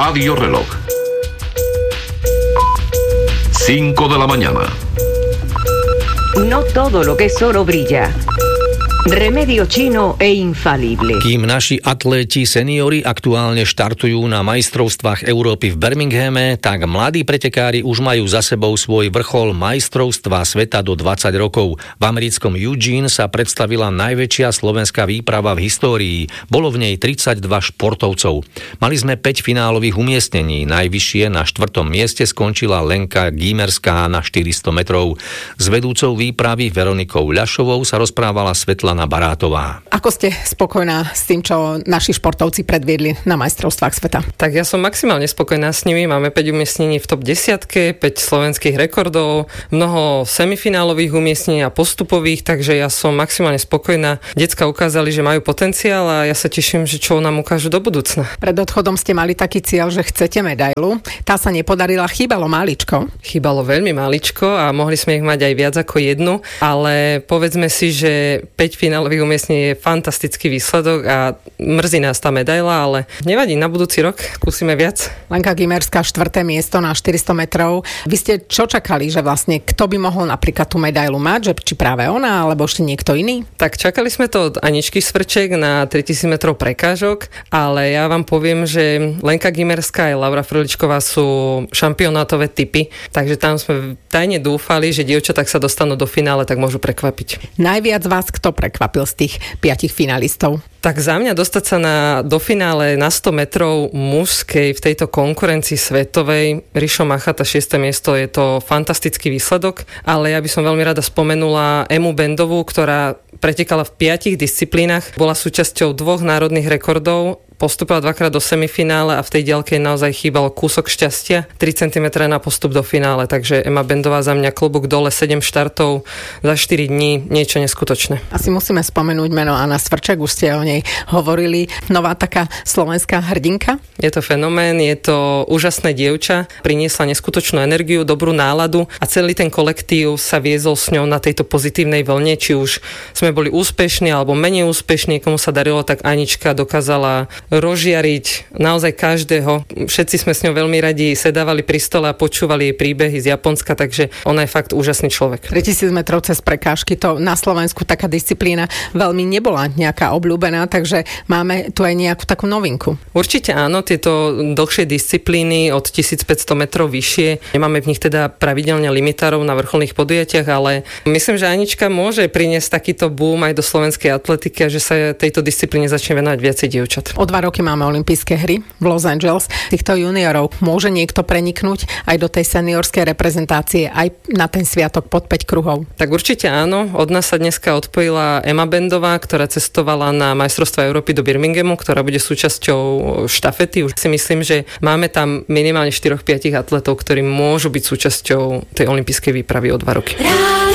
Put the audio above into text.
Radio Reloj. 5 de la mañana. No todo lo que es oro brilla. Remedio chino e infalible. Kým naši atléti seniori aktuálne štartujú na majstrovstvách Európy v Birminghame, tak mladí pretekári už majú za sebou svoj vrchol majstrovstva sveta do 20 rokov. V americkom Eugene sa predstavila najväčšia slovenská výprava v histórii. Bolo v nej 32 športovcov. Mali sme 5 finálových umiestnení. Najvyššie na 4. mieste skončila Lenka Gímerská na 400 metrov. S vedúcou výpravy Veronikou Ľašovou sa rozprávala Svetlana Barátová. Ako ste spokojná s tým, čo naši športovci predviedli na majstrovstvách sveta? Tak ja som maximálne spokojná s nimi. Máme 5 umiestnení v top 10, 5 slovenských rekordov, mnoho semifinálových umiestnení a postupových, takže ja som maximálne spokojná. Decká ukázali, že majú potenciál a ja sa teším, že čo nám ukážu do budúcna. Pred odchodom ste mali taký cieľ, že chcete medailu. Tá sa nepodarila, chýbalo máličko. Chýbalo veľmi máličko a mohli sme ich mať aj viac ako jednu, ale povedzme si, že 5 finálových umiestnení je fantastický výsledok a mrzí nás tá medaila, ale nevadí, na budúci rok skúsime viac. Lenka Gímerská, 4. miesto na 400 metrov. Vy ste čo čakali, že vlastne kto by mohol napríklad tú medailu mať, že či práve ona, alebo ešte niekto iný? Tak čakali sme to od Aničky Svrček na 3000 metrov prekážok, ale ja vám poviem, že Lenka Gímerská a Laura Frličková sú šampionátové typy, takže tam sme tajne dúfali, že dievčatá sa dostanú do finále, tak môžu prekvapiť. Najviac vás kto prekvapil z tých 5 finalistov? Tak za mňa dostať sa do finále na 100 metrov mužskej v tejto konkurencii svetovej, Rišo Machata 6. miesto, je to fantastický výsledok, ale ja by som veľmi rada spomenula Emu Bendovú, ktorá pretekala v 5 disciplínach, bola súčasťou 2 národných rekordov, postúpila 2-krát do semifinále a v tej diaľke naozaj chýbal kúsok šťastia, 3 cm na postup do finále, takže Ema Bendová za mňa klobúk dole, 7 štartov za 4 dní, niečo neskutočné. Asi musíme spomenúť meno Anna Svrček, už ste o nej hovorili, nová taká slovenská hrdinka. Je to fenomén, je to úžasné dievča, priniesla neskutočnú energiu, dobrú náladu a celý ten kolektív sa viezol s ňou na tejto pozitívnej vlne, či už sme boli úspešní alebo menej úspešní, komu sa darilo, tak Anička dokázala rozžiariť naozaj každého. Všetci sme s ňou veľmi radi sedávali pri stole a počúvali jej príbehy z Japonska, takže ona je fakt úžasný človek. 3000 metrov cez prekážky, to na Slovensku taká disciplína veľmi nebola nejaká obľúbená, takže máme tu aj nejakú takú novinku. Určite áno, tieto dlhšie disciplíny od 1500 metrov vyššie, nemáme v nich teda pravidelne limitárov na vrcholných podujatiach, ale myslím, že Anička môže priniesť takýto boom aj do slovenskej atletiky a že sa tejto disciplíne začne venovať viacej dievčat. O 2 roky máme olympijské hry v Los Angeles. Týchto juniorov môže niekto preniknúť aj do tej seniorskej reprezentácie, aj na ten sviatok pod 5 kruhov? Tak určite áno. Od nás sa dneska odpojila Ema Bendová, ktorá cestovala na majstrovstvá Európy do Birminghamu, ktorá bude súčasťou štafety. Už si myslím, že máme tam minimálne 4-5 atletov, ktorí môžu byť súčasťou tej olympijskej výpravy o 2 roky.